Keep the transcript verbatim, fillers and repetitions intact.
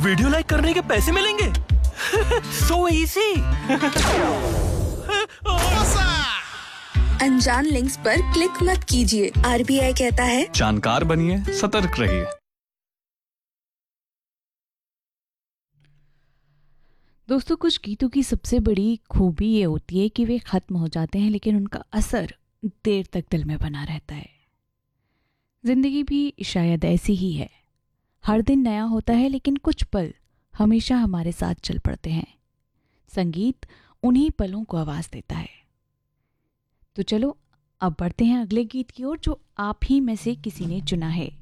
Video like करने के पैसे मिलेंगे? So easy. अनजान लिंक्स पर क्लिक मत कीजिए। आरबीआई कहता है जानकार बनिए, सतर्क रहिए। दोस्तों, कुछ गीतों की सबसे बड़ी खूबी ये होती है कि वे खत्म हो जाते हैं लेकिन उनका असर देर तक दिल में बना रहता है। जिंदगी भी शायद ऐसी ही है। हर दिन नया होता है लेकिन कुछ पल हमेशा हमारे साथ चल पड़ते हैं। संगीत उन्हीं पलों को आवाज देता है। तो चलो अब बढ़ते हैं अगले गीत की ओर, जो आप ही में से किसी ने चुना है।